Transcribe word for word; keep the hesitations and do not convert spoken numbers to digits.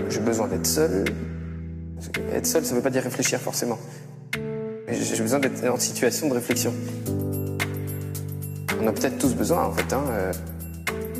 J'ai besoin d'être seul. Être seul, ça veut pas dire réfléchir forcément. Mais j'ai besoin d'être en situation de réflexion. On a peut-être tous besoin en fait. Hein, euh...